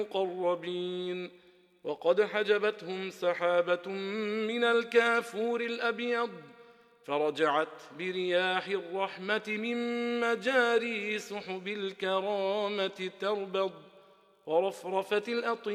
المقربين. وقد حجبتهم سحابة من الكافور الأبيض فرجعت برياح الرحمة من مجاري سحب الكرامة تربض ورفرفت الأطيار